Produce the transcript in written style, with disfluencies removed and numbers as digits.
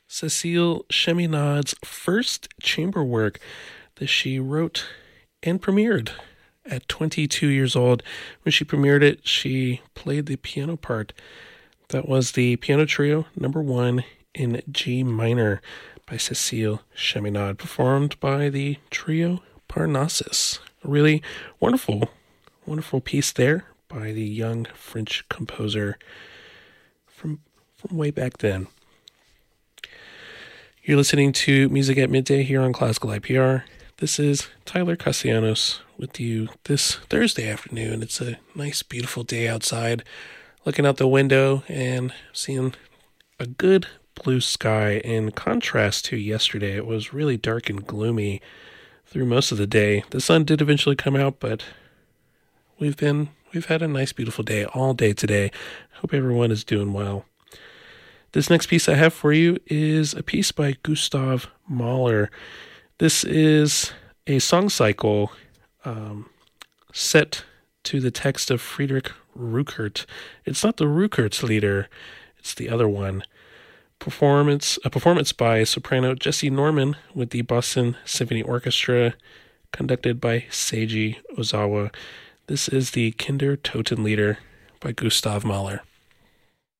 Cécile Cheminad's first chamber work that she wrote and premiered at 22 years old. When she premiered it, she played the piano part. That was the Piano Trio number 1 in G minor by Cécile Cheminade, performed by the Trio Parnassus. A really wonderful, wonderful piece there by the young French composer from way back then. You're listening to Music at Midday here on Classical IPR. This is Tyler Castellanos with you this Thursday afternoon. It's a nice, beautiful day outside. Looking out the window and seeing a good blue sky. In contrast to yesterday, it was really dark and gloomy through most of the day. The sun did eventually come out, but we've had a nice, beautiful day all day today. Hope everyone is doing well. This next piece I have for you is a piece by Gustav Mahler. This is a song cycle set to the text of Friedrich Ruckert. It's not the Ruckertslieder, it's the other one. A performance by soprano Jessie Norman with the Boston Symphony Orchestra, conducted by Seiji Ozawa. This is the Kinder Totenlieder by Gustav Mahler.